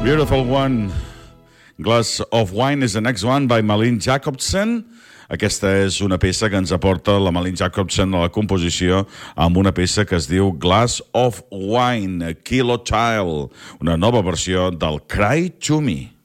Beautiful One. Glass of Wine is the next one by Malin Jacobsen. Aquesta és una peça que ens aporta la Malin Jacobsen a la composició amb una peça que es diu Glass of Wine, Kilo Child, una nova versió del Cry to Me.